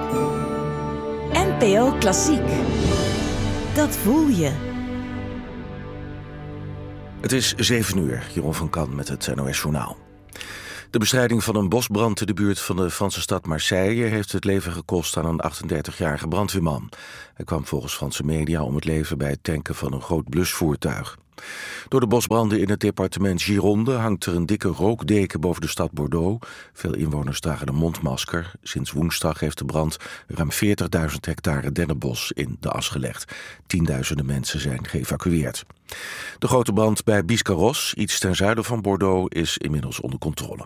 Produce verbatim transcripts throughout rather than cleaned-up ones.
N P O Klassiek. Dat voel je. Het is zeven uur, Jeroen van Kan met het N O S-journaal. De bestrijding van een bosbrand in de buurt van de Franse stad Marseille heeft het leven gekost aan een achtendertigjarige brandweerman. Hij kwam volgens Franse media om het leven bij het tanken van een groot blusvoertuig. Door de bosbranden in het departement Gironde hangt er een dikke rookdeken boven de stad Bordeaux. Veel inwoners dragen een mondmasker. Sinds woensdag heeft de brand ruim veertigduizend hectare dennenbos in de as gelegd. Tienduizenden mensen zijn geëvacueerd. De grote brand bij Biscarrosse, iets ten zuiden van Bordeaux, is inmiddels onder controle.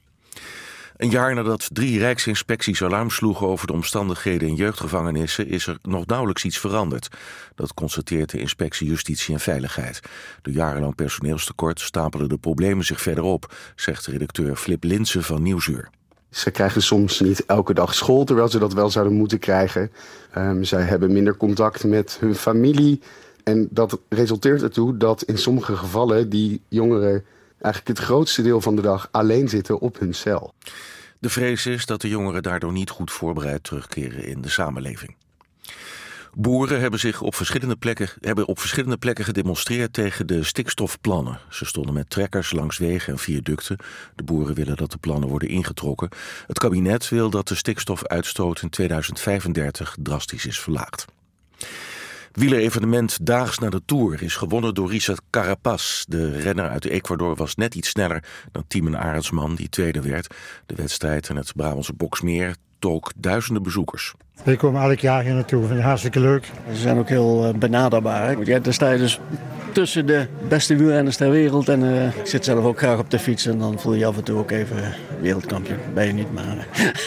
Een jaar nadat drie rijksinspecties alarm sloegen over de omstandigheden in jeugdgevangenissen is er nog nauwelijks iets veranderd. Dat constateert de inspectie Justitie en Veiligheid. Door jarenlang personeelstekort stapelen de problemen zich verder op, zegt redacteur Flip Linsen van Nieuwsuur. Ze krijgen soms niet elke dag school, terwijl ze dat wel zouden moeten krijgen. Um, zij hebben minder contact met hun familie. En dat resulteert ertoe dat in sommige gevallen die jongeren eigenlijk het grootste deel van de dag alleen zitten op hun cel. De vrees is dat de jongeren daardoor niet goed voorbereid terugkeren in de samenleving. Boeren hebben zich op verschillende plekken, hebben op verschillende plekken gedemonstreerd tegen de stikstofplannen. Ze stonden met trekkers langs wegen en viaducten. De boeren willen dat de plannen worden ingetrokken. Het kabinet wil dat de stikstofuitstoot in tweeduizend vijfendertig drastisch is verlaagd. Wielerevenement daags na de Tour is gewonnen door Richard Carapaz. De renner uit Ecuador was net iets sneller dan Tiemen Arendsman, die tweede werd. De wedstrijd in het Brabantse Boksmeer trok duizenden bezoekers. We komen elk jaar hier naartoe, vind ik hartstikke leuk. Ze zijn ook heel benaderbaar. Ja, dan sta je dus tussen de beste wielrenners ter wereld. En uh, ik zit zelf ook graag op de fiets en dan voel je je af en toe ook even wereldkampioen. Ben je niet, maar...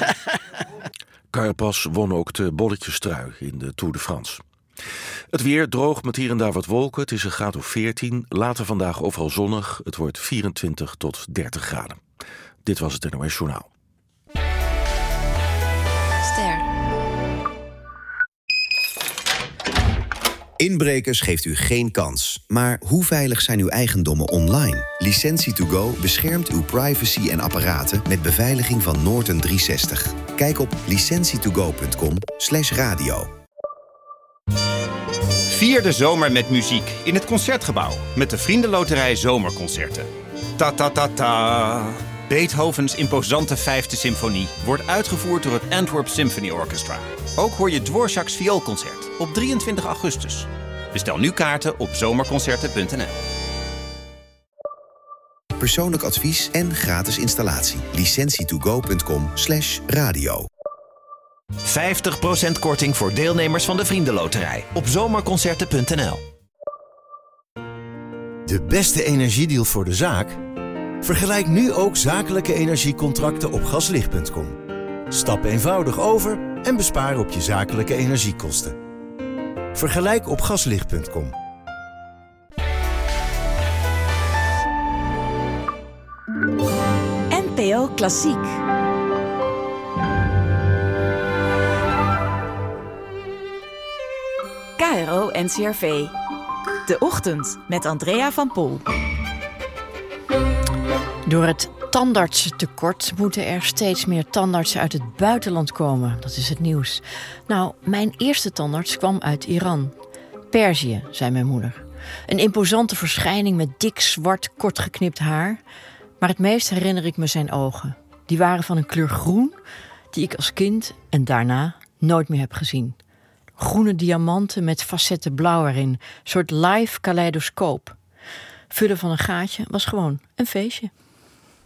Carapaz won ook de bolletjestrui in de Tour de France. Het weer droog met hier en daar wat wolken. Het is een graad of veertien. Later vandaag overal zonnig. Het wordt vierentwintig tot dertig graden. Dit was het N O S Journaal. Ster. Inbrekers geeft u geen kans. Maar hoe veilig zijn uw eigendommen online? Licentie to go beschermt uw privacy en apparaten met beveiliging van Norton driehonderdzestig. Kijk op licentietogo punt com slash radio. Vier de zomer met muziek in het Concertgebouw met de Vriendenloterij Zomerconcerten. Ta ta ta ta. Beethovens imposante vijfde symfonie wordt uitgevoerd door het Antwerp Symphony Orchestra. Ook hoor je Dvorak's vioolconcert op drieëntwintig augustus. Bestel nu kaarten op zomerconcerten punt n l. Persoonlijk advies en gratis installatie. licentietogo punt com slash radio. vijftig procent korting voor deelnemers van de Vriendenloterij op zomerconcerten punt n l. De beste energiedeal voor de zaak? Vergelijk nu ook zakelijke energiecontracten op gaslicht punt com. Stap eenvoudig over en bespaar op je zakelijke energiekosten. Vergelijk op gaslicht punt com. N P O Klassiek. K R O N C R V. De Ochtend met Andrea van Pol. Door het tandartsentekort moeten er steeds meer tandartsen uit het buitenland komen. Dat is het nieuws. Nou, mijn eerste tandarts kwam uit Iran. Perzië, zei mijn moeder. Een imposante verschijning met dik, zwart, kortgeknipt haar. Maar het meest herinner ik me zijn ogen. Die waren van een kleur groen die ik als kind en daarna nooit meer heb gezien. Groene diamanten met facetten blauw erin. Een soort live kaleidoscoop. Vullen van een gaatje was gewoon een feestje.